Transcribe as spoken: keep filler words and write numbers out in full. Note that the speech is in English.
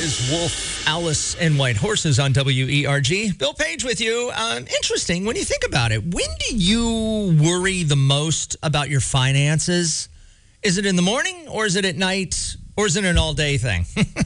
is Wolf, Alice, and White Horses on W E R G. Bill Page with you. Um, interesting when you think about it. When do you worry the most about your finances? Is it in the morning, or is it at night, or is it an all-day thing?